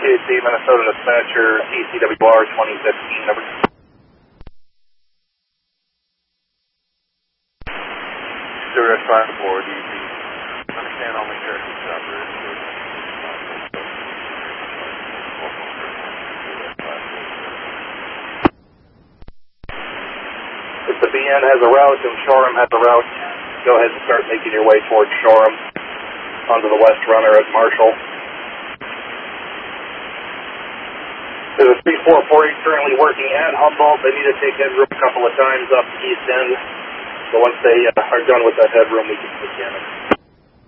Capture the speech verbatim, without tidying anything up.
K C, Minnesota Dispatcher, T C W R twenty fifteen, number. Zero five four, D C. Understand all my characters operate. If the B N has a route and Shoreham has a route, go ahead and start making your way towards Shoreham onto the west runner at Marshall. There's a three four forty currently working at Humboldt. They need to take headroom a couple of times up the east end. So once they uh, are done with that headroom, we can begin it.